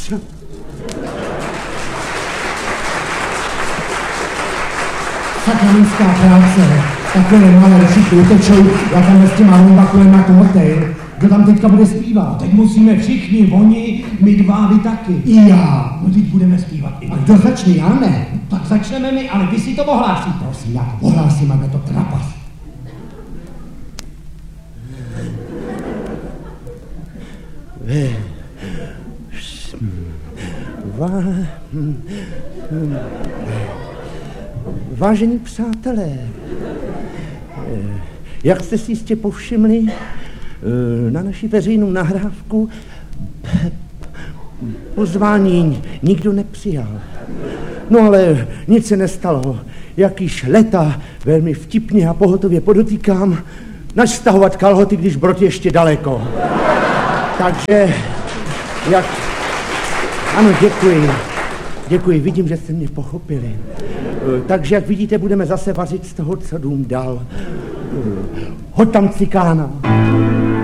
Sakanická práce. Takové malé všichni utečou, já tam s těma rumbakulem na tu hotel. Kdo tam teďka bude zpívat? Teď musíme všichni, oni, my dva, vy taky. I já. No teď budeme zpívat i A kdo začne, já ne? Tak začneme my, ale vy si to ohlásíte. Prosím, já to ohlásím, aby to trapas. Vážení přátelé, jak jste si jistě povšimli, na naši veřejnou nahrávku pozvání nikdo nepřijal. No ale nic se nestalo. Jak již leta velmi vtipně a pohotově podotýkám, nač stahovat kalhoty, když brod ještě daleko. Takže, jak... Ano, děkuji, vidím, že jste mě pochopili. Takže, jak vidíte, budeme zase vařit z toho, co dům dal. Hoď tam cikána.